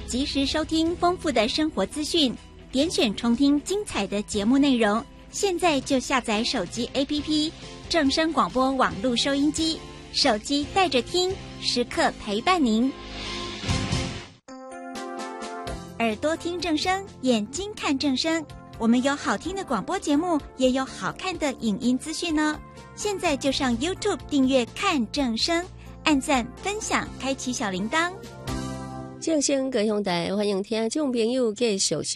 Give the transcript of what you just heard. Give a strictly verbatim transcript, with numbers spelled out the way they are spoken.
及时收听丰富的生活资讯，点选重听精彩的节目内容。现在就下载手机 A P P 正声广播网络收音机，手机带着听，时刻陪伴您。耳朵听正声，眼睛看正声。我们有好听的广播节目，也有好看的影音资讯呢。现在就上 YouTube 订阅看正声，按赞分享，开启小铃铛。 正声高雄台欢迎听众朋友继续